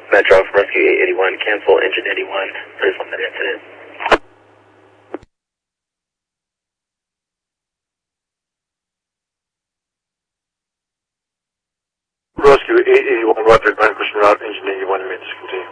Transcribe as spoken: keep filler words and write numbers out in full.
Metro from Rescue eight eighty-one, cancel engine eighty-one, please on that incident. Rescue eight eighty-one, Roger, nine percent route, engine eighty-one, may discontinue.